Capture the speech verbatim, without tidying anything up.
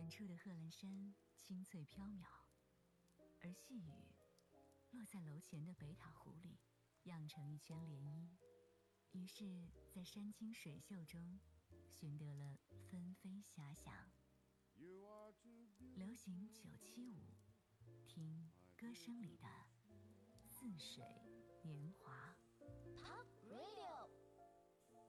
处的贺兰山清脆飘渺，而细雨落在楼前的北塔湖里，漾成一圈涟漪。于是，在山清水秀中，寻得了纷飞遐想。流行九七五，听歌声里的似水年华。